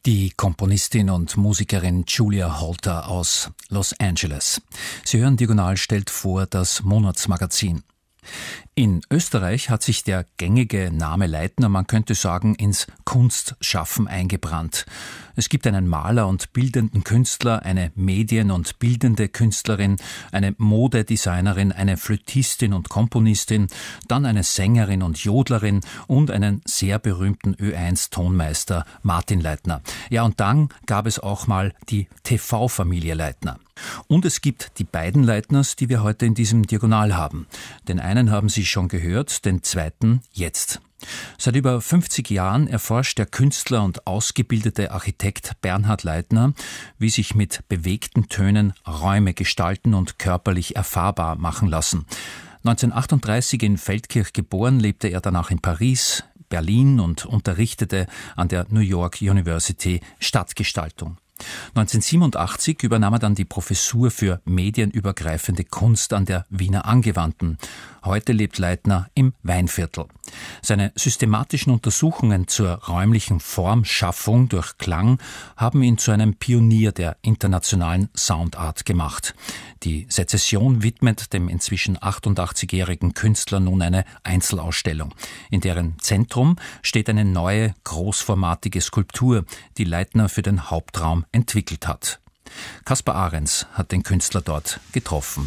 Die Komponistin und Musikerin Julia Holter aus Los Angeles. Sie hören Diagonal stellt vor das Monatsmagazin. In Österreich hat sich der gängige Name Leitner, man könnte sagen, ins Kunstschaffen eingebrannt. Es gibt einen Maler und bildenden Künstler, eine Medien- und bildende Künstlerin, eine Modedesignerin, eine Flötistin und Komponistin, dann eine Sängerin und Jodlerin und einen sehr berühmten Ö1-Tonmeister Martin Leitner. Ja, und dann gab es auch mal die TV-Familie Leitner. Und es gibt die beiden Leitners, die wir heute in diesem Diagonal haben. Den einen haben Sie schon gehört, den zweiten jetzt. Seit über 50 Jahren erforscht der Künstler und ausgebildete Architekt Bernhard Leitner, wie sich mit bewegten Tönen Räume gestalten und körperlich erfahrbar machen lassen. 1938 in Feldkirch geboren, lebte er danach in Paris, Berlin und unterrichtete an der New York University Stadtgestaltung. 1987 übernahm er dann die Professur für medienübergreifende Kunst an der Wiener Angewandten. Heute lebt Leitner im Weinviertel. Seine systematischen Untersuchungen zur räumlichen Formschaffung durch Klang haben ihn zu einem Pionier der internationalen Soundart gemacht. Die Sezession widmet dem inzwischen 88-jährigen Künstler nun eine Einzelausstellung. In deren Zentrum steht eine neue, großformatige Skulptur, die Leitner für den Hauptraum entwickelt hat. Kaspar Ahrens hat den Künstler dort getroffen.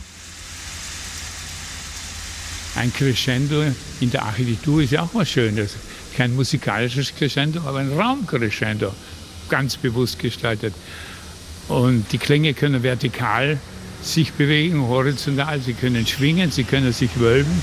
Ein Crescendo in der Architektur ist ja auch was Schönes. Kein musikalisches Crescendo, aber ein Raumcrescendo, ganz bewusst gestaltet. Und die Klänge können vertikal sich bewegen, horizontal, sie können schwingen, sie können sich wölben.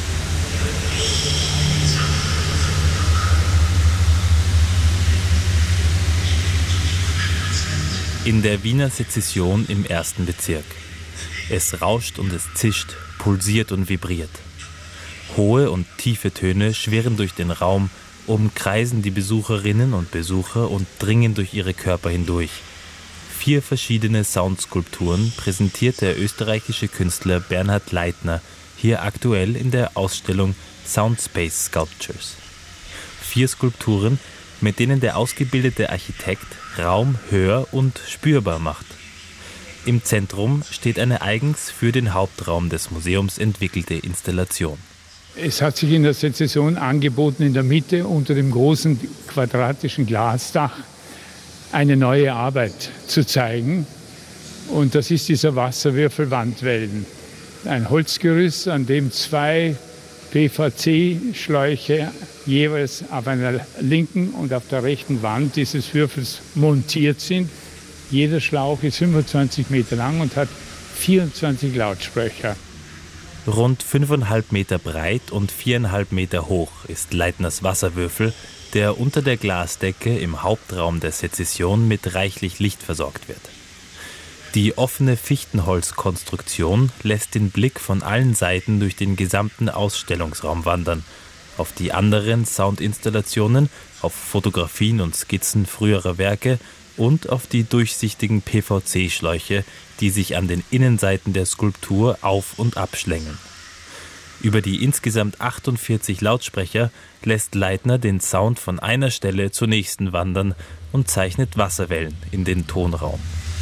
In der Wiener Sezession im 1. Bezirk. Es rauscht und es zischt, pulsiert und vibriert. Hohe und tiefe Töne schwirren durch den Raum, umkreisen die Besucherinnen und Besucher und dringen durch ihre Körper hindurch. 4 verschiedene Soundskulpturen präsentiert der österreichische Künstler Bernhard Leitner hier aktuell in der Ausstellung Soundspace Sculptures. 4 Skulpturen, mit denen der ausgebildete Architekt Raum hör- und spürbar macht. Im Zentrum steht eine eigens für den Hauptraum des Museums entwickelte Installation. Es hat sich in der Sezession angeboten, in der Mitte unter dem großen quadratischen Glasdach eine neue Arbeit zu zeigen. Und das ist dieser Wasserwürfel Wandwellen. Ein Holzgerüst, an dem 2 PVC-Schläuche jeweils auf einer linken und auf der rechten Wand dieses Würfels montiert sind. Jeder Schlauch ist 25 Meter lang und hat 24 Lautsprecher. Rund 5,5 Meter breit und 4,5 Meter hoch ist Leitners Wasserwürfel, der unter der Glasdecke im Hauptraum der Sezession mit reichlich Licht versorgt wird. Die offene Fichtenholzkonstruktion lässt den Blick von allen Seiten durch den gesamten Ausstellungsraum wandern, auf die anderen Soundinstallationen, auf Fotografien und Skizzen früherer Werke und auf die durchsichtigen PVC-Schläuche, die sich an den Innenseiten der Skulptur auf- und abschlängeln. Über die insgesamt 48 Lautsprecher lässt Leitner den Sound von einer Stelle zur nächsten wandern und zeichnet Wasserwellen in den Tonraum.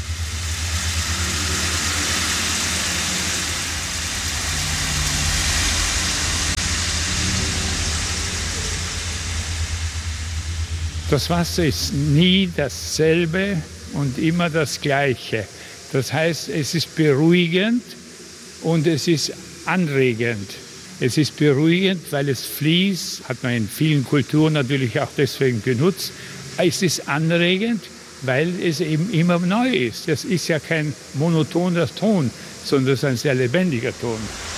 Das Wasser ist nie dasselbe und immer das Gleiche. Das heißt, es ist beruhigend und es ist anregend. Es ist beruhigend, weil es fließt, hat man in vielen Kulturen natürlich auch deswegen benutzt. Es ist anregend, weil es eben immer neu ist. Das ist ja kein monotoner Ton, sondern es ist ein sehr lebendiger Ton.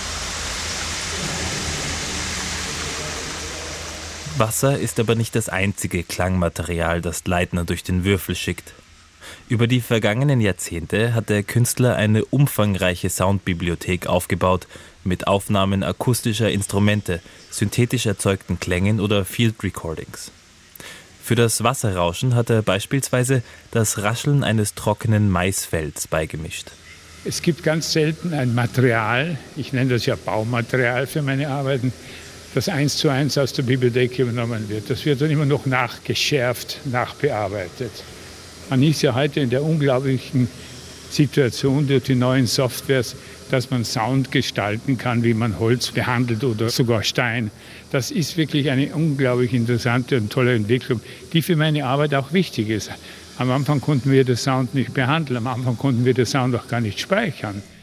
Wasser ist aber nicht das einzige Klangmaterial, das Leitner durch den Würfel schickt. Über die vergangenen Jahrzehnte hat der Künstler eine umfangreiche Soundbibliothek aufgebaut, mit Aufnahmen akustischer Instrumente, synthetisch erzeugten Klängen oder Field Recordings. Für das Wasserrauschen hat er beispielsweise das Rascheln eines trockenen Maisfelds beigemischt. Es gibt ganz selten ein Material, ich nenne das ja Baumaterial für meine Arbeiten, das 1:1 aus der Bibliothek übernommen wird. Das wird dann immer noch nachgeschärft, nachbearbeitet. Man ist ja heute in der unglaublichen Situation durch die neuen Softwares, dass man Sound gestalten kann, wie man Holz behandelt oder sogar Stein. Das ist wirklich eine unglaublich interessante und tolle Entwicklung, die für meine Arbeit auch wichtig ist. Am Anfang konnten wir den Sound nicht behandeln, am Anfang konnten wir den Sound auch gar nicht speichern.